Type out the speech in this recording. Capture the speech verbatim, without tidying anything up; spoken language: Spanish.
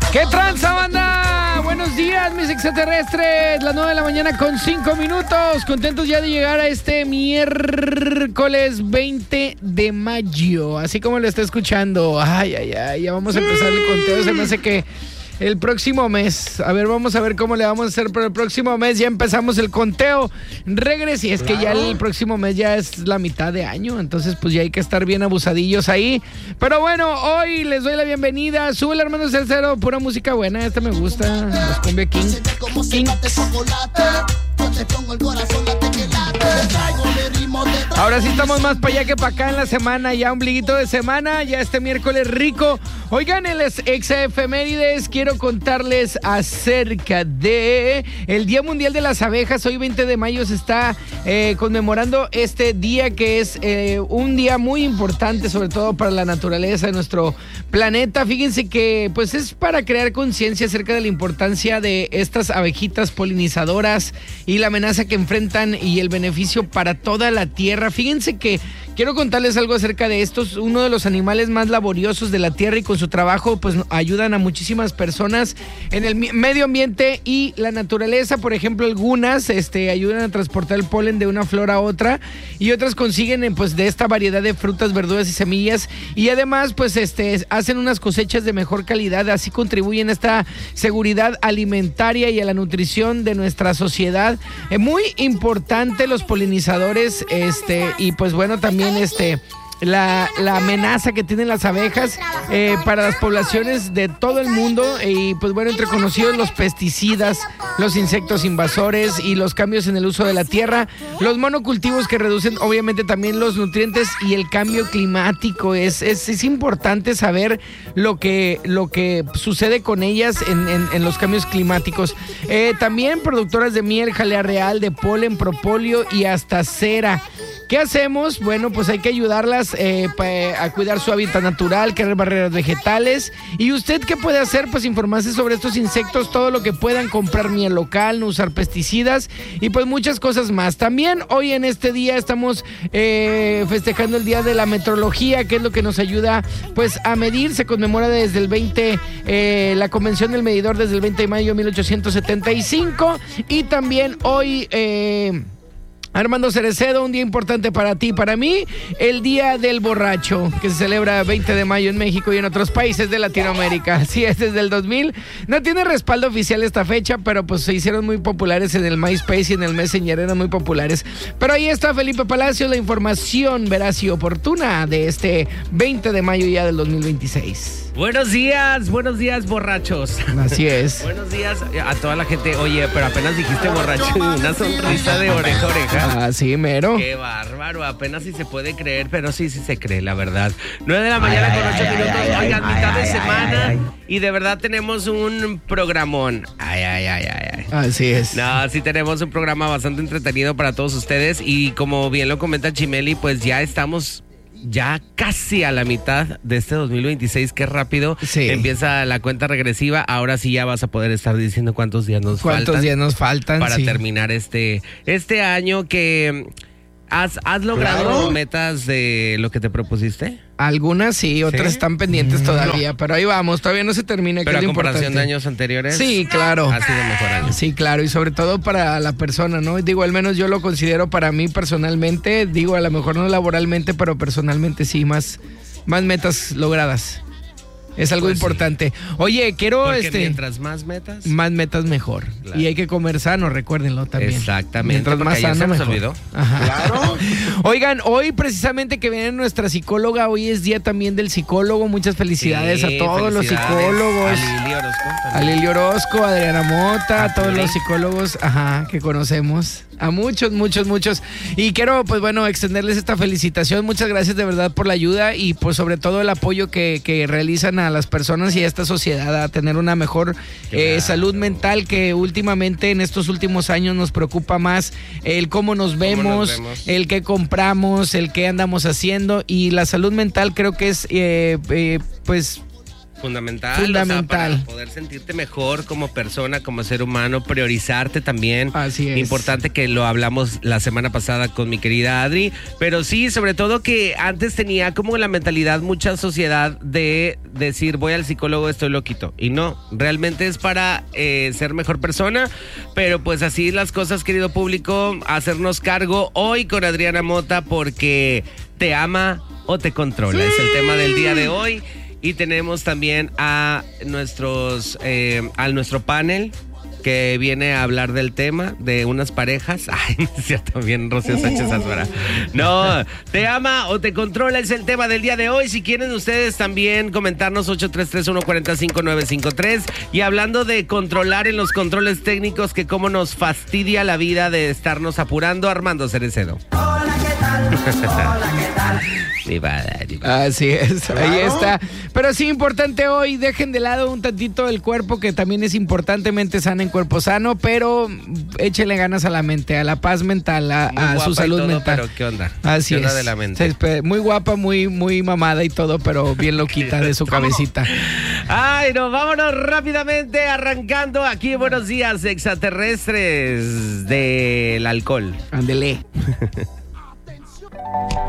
¿Qué tranza, banda? Buenos días, mis extraterrestres. Las nueve de la mañana con cinco minutos. Contentos ya de llegar a este miércoles veinte de mayo. Así como lo está escuchando. Ay, ay, ay. Ya vamos a empezar el conteo. Se me hace que el próximo mes. A ver, vamos a ver cómo le vamos a hacer. Pero el próximo mes ya empezamos el conteo regresivo. Es que ya el próximo mes ya es la mitad de año. Entonces, pues ya hay que estar bien abusadillos ahí. Pero bueno, hoy les doy la bienvenida. Sube el hermano Cercero, pura música buena. Esta me gusta. Los Cumbia King. King. Ahora sí estamos más para allá que para acá en la semana. Ya ombliguito de semana. Ya este miércoles rico. Oigan, en las exaefemérides quiero contarles acerca de el Día Mundial de las Abejas. Hoy veinte de mayo se está eh, conmemorando este día, que es eh, un día muy importante, sobre todo para la naturaleza de nuestro planeta. Fíjense que pues es para crear conciencia acerca de la importancia de estas abejitas polinizadoras y la amenaza que enfrentan y el beneficio para toda la tierra. Fíjense que quiero contarles algo acerca de estos, uno de los animales más laboriosos de la tierra, y con su trabajo pues ayudan a muchísimas personas en el medio ambiente y la naturaleza. Por ejemplo, algunas este, ayudan a transportar el polen de una flor a otra, y otras consiguen pues de esta variedad de frutas, verduras y semillas, y además pues este, hacen unas cosechas de mejor calidad. Así contribuyen a esta seguridad alimentaria y a la nutrición de nuestra sociedad. Es muy importante los polinizadores, este, y pues bueno, también este La, la amenaza que tienen las abejas eh, para las poblaciones de todo el mundo. Y pues bueno, entre conocidos los pesticidas, los insectos invasores y los cambios en el uso de la tierra, los monocultivos que reducen obviamente también los nutrientes, y el cambio climático. Es, es, es importante saber lo que, lo que sucede con ellas en, en, en los cambios climáticos. Eh, también productoras de miel, jalea real, de polen, propóleo y hasta cera. ¿Qué hacemos? Bueno, pues hay que ayudarlas eh, pa, a cuidar su hábitat natural, crear barreras vegetales. ¿Y usted qué puede hacer? Pues informarse sobre estos insectos, todo lo que puedan, comprar miel local, no usar pesticidas y pues muchas cosas más. También hoy en este día estamos eh, festejando el Día de la Metrología, que es lo que nos ayuda pues a medir. Se conmemora desde el veinte, eh, la Convención del Medidor desde el veinte de mayo de mil ochocientos setenta y cinco. Y también hoy... Eh, Armando Cerecedo, un día importante para ti y para mí, el Día del Borracho, que se celebra veinte de mayo en México y en otros países de Latinoamérica. Así es, desde el dos mil. No tiene respaldo oficial esta fecha, pero pues se hicieron muy populares en el MySpace y en el Messenger, eran muy populares. Pero ahí está Felipe Palacio, la información veraz y oportuna de este veinte de mayo ya del dos mil veintiséis. Buenos días, buenos días, borrachos. Así es. Buenos días a toda la gente. Oye, pero apenas dijiste borracho, una sonrisa de oreja a oreja. Ah, sí, mero. Qué bárbaro, apenas si se puede creer, pero sí, sí se cree, la verdad. nueve de la mañana con ocho minutos, oigan, mitad de semana, y de verdad tenemos un programón. Ay, ay, ay, ay, ay. Así es. No, sí tenemos un programa bastante entretenido para todos ustedes, y como bien lo comenta Chimeli, pues ya estamos... ya casi a la mitad de este dos mil veintiséis, qué rápido sí. Empieza la cuenta regresiva. Ahora sí ya vas a poder estar diciendo cuántos días nos ¿Cuántos faltan. ¿Cuántos días nos faltan? Para sí. terminar este, este año que... ¿Has, has logrado claro. metas de lo que te propusiste? Algunas sí, otras ¿Sí? están pendientes todavía, no. pero ahí vamos, todavía no se termina. Pero que a es comparación importante. de años anteriores, sí, claro, ha sido mejor año. Sí, claro, y sobre todo para la persona, ¿no? Digo, al menos yo lo considero para mí personalmente, digo, a lo mejor no laboralmente, pero personalmente sí, más, más metas logradas. Es algo pues importante. Sí. Oye, quiero Porque este. mientras más metas. Más metas mejor. Claro. Y hay que comer sano, recuérdenlo también. Exactamente. Mientras más sano, se nos mejor. olvidó. Ajá. Claro. Oigan, hoy precisamente que viene nuestra psicóloga, hoy es día también del psicólogo. Muchas felicidades sí, a todos los psicólogos. A Lili Orozco. A Lili Orozco, a Adriana Mota, a, a todos Lili. los psicólogos, ajá, que conocemos. A muchos, muchos, muchos. Y quiero, pues bueno, extenderles esta felicitación. Muchas gracias de verdad por la ayuda y pues sobre todo el apoyo que, que realizan a las personas y a esta sociedad a tener una mejor eh, salud mental, que últimamente en estos últimos años nos preocupa más el cómo nos vemos, ¿Cómo nos vemos? el qué compramos, el qué andamos haciendo, y la salud mental creo que es, eh, eh, pues... Fundamental, Fundamental. O sea, para poder sentirte mejor como persona, como ser humano, priorizarte también. Así es. Importante que lo hablamos la semana pasada con mi querida Adri, pero sí, sobre todo que antes tenía como la mentalidad mucha sociedad de decir voy al psicólogo, estoy loquito. Y no, realmente es para eh, ser mejor persona, pero pues así las cosas, querido público, hacernos cargo hoy con Adriana Mota porque te ama o te controla. Sí. Es el tema del día de hoy. Y tenemos también a nuestros, eh, a nuestro panel que viene a hablar del tema de unas parejas. Ay, no es cierto, bien Rocío Sánchez Azuara. No, te ama o te controla es el tema del día de hoy. Si quieren ustedes también comentarnos ocho tres tres uno cuatro cinco nueve cinco tres. Y hablando de controlar en los controles técnicos, que cómo nos fastidia la vida de estarnos apurando, Armando Cerecedo. Hola, ¿qué tal? Hola, ¿qué tal? Así es, claro. Ahí está. Pero sí, importante hoy, dejen de lado un tantito el cuerpo, que también es importantemente sana en cuerpo sano, pero échele ganas a la mente, a la paz mental, a, a su salud todo, mental. Pero ¿qué onda? Así ¿Qué onda es. de la mente? Muy guapa, muy, muy mamada y todo, pero bien loquita de su cabecita. Ay, no, vámonos rápidamente arrancando aquí. Buenos días, extraterrestres del alcohol. Ándele.